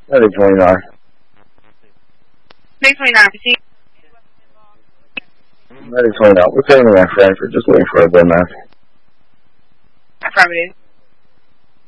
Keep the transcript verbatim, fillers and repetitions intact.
Medic twenty-nine. Medic twenty-nine, proceed. Medic twenty-nine. We're taking that Frankfurt, just waiting for a bed man. Affirmative.